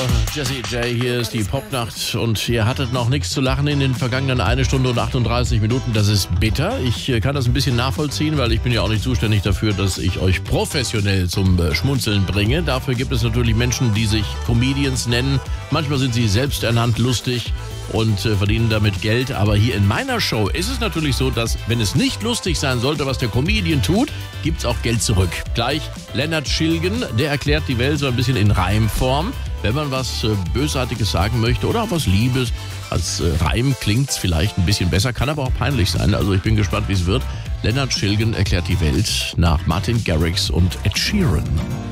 Jessie J, hier ist die Popnacht und ihr hattet noch nichts zu lachen in den vergangenen 1 Stunde und 38 Minuten. Das ist bitter. Ich kann das ein bisschen nachvollziehen, weil ich bin ja auch nicht zuständig dafür, dass ich euch professionell zum Schmunzeln bringe. Dafür gibt es natürlich Menschen, die sich Comedians nennen. Manchmal sind sie selbsternannt lustig und verdienen damit Geld. Aber hier in meiner Show ist es natürlich so, dass, wenn es nicht lustig sein sollte, was der Comedian tut, gibt's auch Geld zurück. Gleich Lennart Schilgen, der erklärt die Welt so ein bisschen in Reimform. Wenn man was Bösartiges sagen möchte oder auch was Liebes, als Reim klingt's vielleicht ein bisschen besser, kann aber auch peinlich sein. Also ich bin gespannt, wie es wird. Lennart Schilgen erklärt die Welt nach Martin Garrix und Ed Sheeran.